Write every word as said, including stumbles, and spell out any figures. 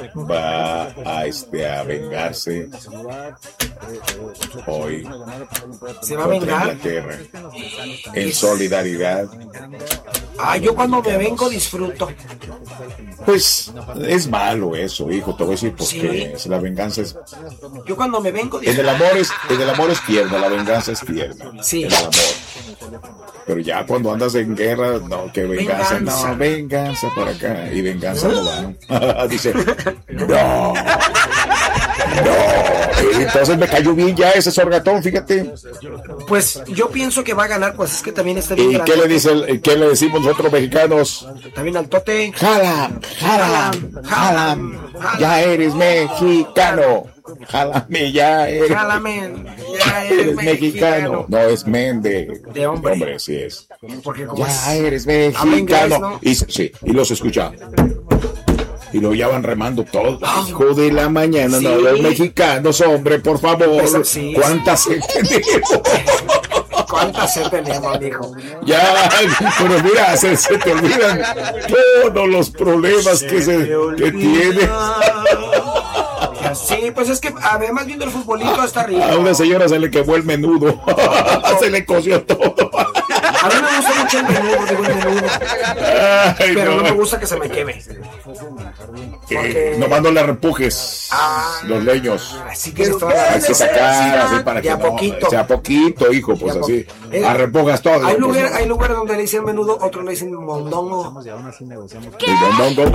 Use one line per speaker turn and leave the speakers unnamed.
va a este a vengarse hoy
se va a
contra
vengar
Inglaterra en solidaridad.
Ah, yo cuando me vengo disfruto.
Pues es malo eso, hijo, te voy a decir porque
Sí.
si la venganza es...
Yo cuando me vengo
En el
disfruto.
amor es, en el amor es tierna, la venganza es tierna.
Sí.
En el amor. Pero ya cuando andas en guerra, no, que venganza,
Venganza.
no, venganza para acá. Y venganza no va. Dice, no. No. Y entonces me cayó bien ya ese sorgatón, fíjate.
Pues yo pienso que va a ganar, pues es que también está bien
¿Y
grande.
qué le dice el- qué le decimos nosotros mexicanos?
También al tote.
Jalam, jalam, jalam. Ya eres mexicano. Jálame, ya eres.
Jálame, ya eres
Eres mexicano.
mexicano.
No, es men de,
De hombre.
hombre, sí es.
Porque como
Ya
es-
eres
habla inglés,
mexicano.
¿no?
Y se- sí, y los escucha. Y lo ya van remando todo.
Ah.
Hijo de la mañana,
Sí.
no, los mexicanos, hombre, por favor.
Pues, sí.
¿Cuántas se tenemos?
¿Cuántas se tenemos, mijo?
Ya, pero mira, se, se te olvidan todos los problemas que se que tiene.
Sí, pues es que además viendo el futbolito está rico.
A una señora se le quemó el menudo. Se le coció todo.
A mí me gusta mucho el menudo, digo el menudo.
Ay,
Pero no
no.
me gusta que se me queme.
Eh, nomás no le repujes
Ah.
los leños.
Así que toda la
Hay que sacar así para
de
que
a
no,
poquito.
sea poquito, hijo, pues
De a po-
así.
Eh,
Arrepujas todo.
Hay
pues,
lugares
no.
hay lugar donde le dicen menudo, otros le dicen mondongo.
Y mondongo.